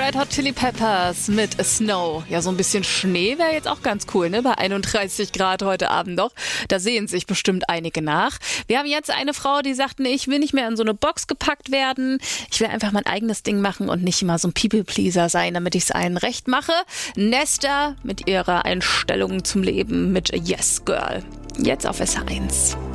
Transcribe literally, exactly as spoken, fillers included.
Red Hot Chili Peppers mit Snow. Ja, so ein bisschen Schnee wäre jetzt auch ganz cool, ne? Bei einunddreißig Grad heute Abend noch. Da sehen sich bestimmt einige nach. Wir haben jetzt eine Frau, die sagt, nee, ich will nicht mehr in so eine Box gepackt werden. Ich will einfach mein eigenes Ding machen und nicht immer so ein People-Pleaser sein, damit ich es allen recht mache. Nesta mit ihrer Einstellung zum Leben mit Yes Girl. Jetzt auf S H eins.